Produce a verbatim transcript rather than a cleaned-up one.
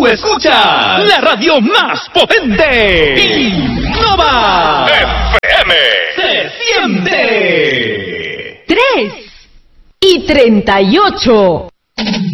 Tú escuchas la radio más potente. Innova F M. Se siente. Tres y treinta y ocho.